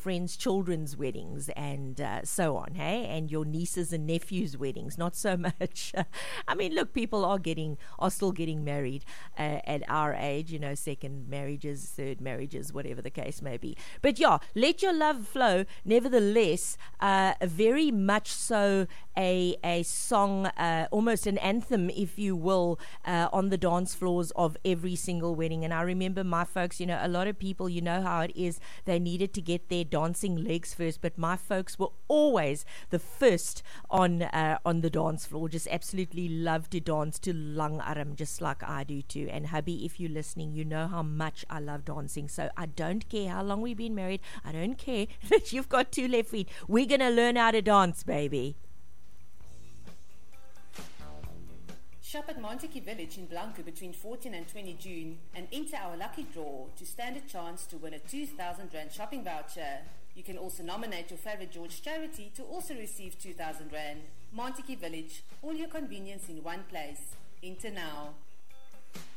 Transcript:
friends' children's weddings and so on, hey, and your nieces and nephews' weddings. Not so much. I mean, look, people are still getting married at our age, second marriages, third marriages, whatever the case may be. But yeah, let your love flow. Nevertheless, very much so a song, almost an anthem, if you will, on the dance floors of every single wedding. And I remember my folks, a lot of people, how it is, they needed to get their dancing legs first, but my folks were always the first on the dance floor. Just absolutely love to dance to Langarm, just like I do too. And hubby, if you're listening, you know how much I love dancing. So I don't care how long we've been married. I don't care that you've got 2 left feet. We're gonna learn how to dance, baby. Shop at Montetjie Village in Blanco between 14 and 20 June and enter our lucky draw to stand a chance to win a 2,000 Rand shopping voucher. You can also nominate your favorite George charity to also receive 2,000 Rand. Montetjie Village, all your convenience in one place. Enter now.